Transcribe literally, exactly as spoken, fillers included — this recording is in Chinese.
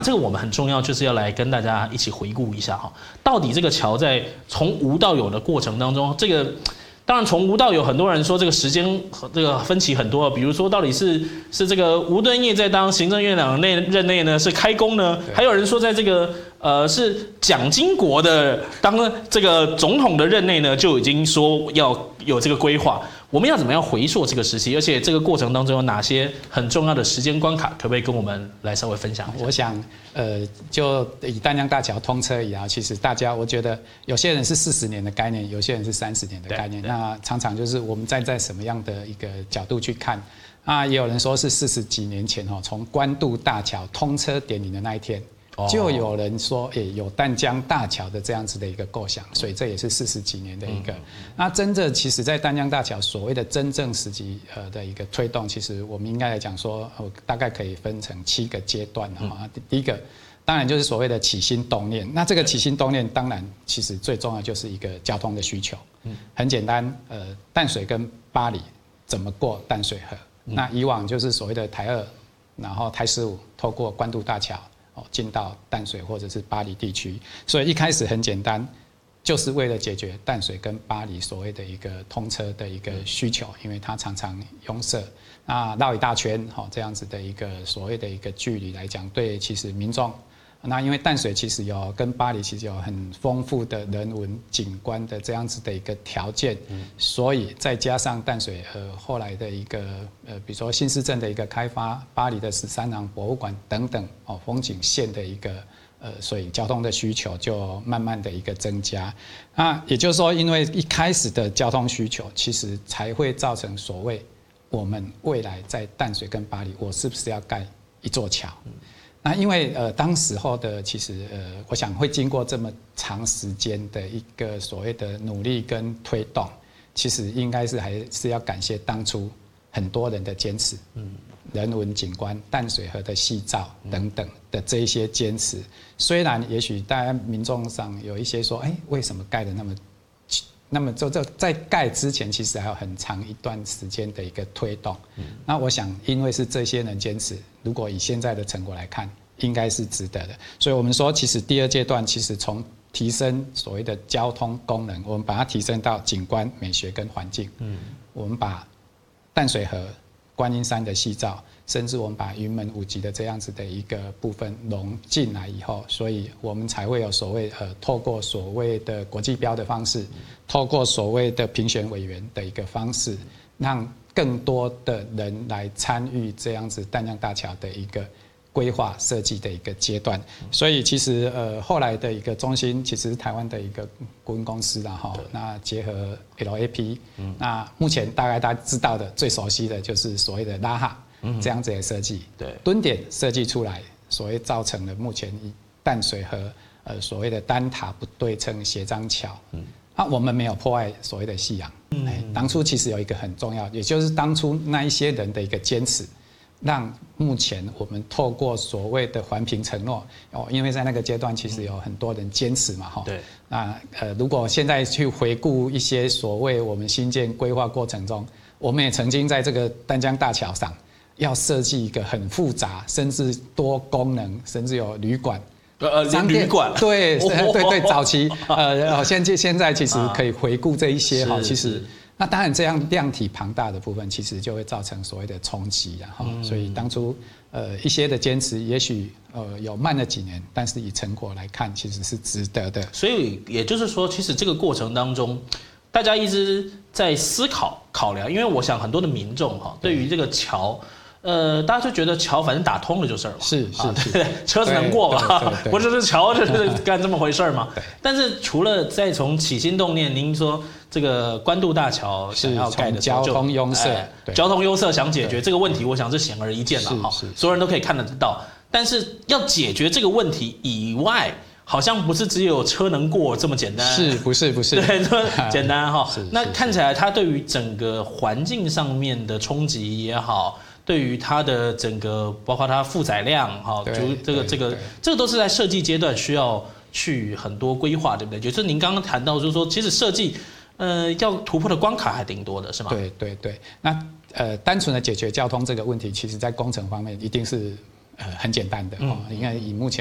这个我们很重要，就是要来跟大家一起回顾一下哈，到底这个桥在从无到有的过程当中，这个当然从无到有，很多人说这个时间这个分歧很多，比如说到底是是这个吴敦义在当行政院长内任内呢是开工呢，还有人说在这个呃是蒋经国的当这个总统的任内呢就已经说要有这个规划。我们要怎么样回溯这个时期？而且这个过程当中有哪些很重要的时间关卡？可不可以跟我们来稍微分享一下？ 我想，呃，就以淡江大桥通车以来，其实大家我觉得有些人是四十年的概念，有些人是三十年的概念。那常常就是我们站在什么样的一个角度去看？啊，也有人说是四十几年前哈，从关渡大桥通车典礼的那一天。就有人说，诶，有淡江大桥的这样子的一个构想，所以这也是四十几年的一个。那真正其实，在淡江大桥所谓的真正时期呃的一个推动，其实我们应该来讲说，大概可以分成七个阶段哈。第一个，当然就是所谓的起心动念。那这个起心动念，当然其实最重要就是一个交通的需求。很简单，呃，淡水跟八里怎么过淡水河？那以往就是所谓的台二，然后台十五透过关渡大桥。进到淡水或者是八里地区，所以一开始很简单，就是为了解决淡水跟八里所谓的一个通车的一个需求，因为它常常拥塞，那绕一大圈，这样子的一个所谓的一个距离来讲，对其实民众。那因为淡水其实有跟八里其实有很丰富的人文景观的这样子的一个条件，所以再加上淡水呃后来的一个呃比如说新市镇的一个开发，八里的十三行博物馆等等哦风景线的一个呃所以交通的需求就慢慢的一个增加。那也就是说，因为一开始的交通需求，其实才会造成所谓我们未来在淡水跟八里，我是不是要盖一座桥？那因为呃，当时候的其实呃，我想会经过这么长时间的一个所谓的努力跟推动，其实应该是还是要感谢当初很多人的坚持，嗯，人文景观、淡水河的夕照等等的这一些坚持。虽然也许大家民众上有一些说，哎，为什么盖的那么？那么就这在盖之前，其实还有很长一段时间的一个推动。嗯、那我想，因为是这些人坚持，如果以现在的成果来看，应该是值得的。所以我们说，其实第二阶段，其实从提升所谓的交通功能，我们把它提升到景观、美学跟环境。嗯，我们把淡水河、观音山的夕照，甚至我们把云门舞集的这样子的一个部分融进来以后，所以我们才会有所谓呃，透过所谓的国际标的方式，透过所谓的评选委员的一个方式，让更多的人来参与这样子淡江大桥的一个规划设计的一个阶段。所以其实呃后来的一个中心，其实是台湾的一个顾问公司啦哈，那结合 L A P， 那目前大概大家知道的最熟悉的就是所谓的拉哈。这样子的设计，对蹲点设计出来，所谓造成了目前淡水河呃所谓的单塔不对称斜张桥，嗯，啊我们没有破坏所谓的夕阳，嗯，当初其实有一个很重要，也就是当初那一些人的一个坚持，让目前我们透过所谓的环评承诺哦，因为在那个阶段其实有很多人坚持嘛，哈，对，那呃如果现在去回顾一些所谓我们新建规划过程中，我们也曾经在这个淡江大桥上。要设计一个很复杂，甚至多功能，甚至有旅馆， 呃，旅馆， 对，对对，早期，呃，现在现在其实可以回顾这一些哈，其实那当然这样量体庞大的部分，其实就会造成所谓的冲击然后，所以当初呃一些的坚持，也许呃有慢了几年，但是以成果来看，其实是值得的。 所以也就是说，其实这个过程当中。大家一直在思考考量，因为我想很多的民众哈，对于这个桥，呃，大家就觉得桥反正打通了就是了嘛， 是是， 啊、对不对？车子能过嘛，不就是桥就是干这么回事嘛。但是除了再从起心动念，您说这个关渡大桥想要盖的时候， 交通拥塞， 哎、交通拥塞想解决这个问题，我想是显而易见了哈，所有人都可以看得到。但是要解决这个问题以外。好像不是只有车能过这么简单， 是不是不是？ 对，这么简单哈。那看起来它对于整个环境上面的冲击也好，对于它的整个包括它负载量哈，就这个这个这个都是在设计阶段需要去很多规划，对不对？就是您刚刚谈到，就是说其实设计呃要突破的关卡还挺多的，是吗？ 对对对，那呃单纯的解决交通这个问题，其实在工程方面一定是。 呃很简单的哦，应该以目前。